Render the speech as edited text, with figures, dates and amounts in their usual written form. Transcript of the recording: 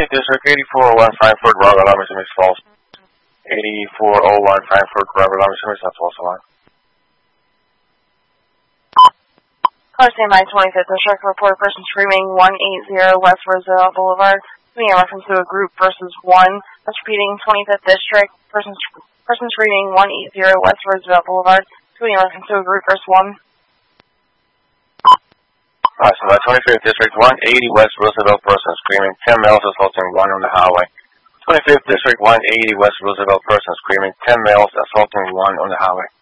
25th District, 8401 Frankfurt, Robert alarm is mixed false. 8401 Frankfurt, Robert alarm is mixed, that's false alarm. Car standby, 25th District, report person screaming 180 West Roosevelt Boulevard. Giving a reference to a group versus 1. That's repeating, 25th District, person screaming 180 West Roosevelt Boulevard. Giving a reference to a group versus 1. Alright, so by 25th District, 180 West Roosevelt person screaming 10 males assaulting 1 on the highway. 25th District, 180 West Roosevelt person screaming 10 males assaulting 1 on the highway.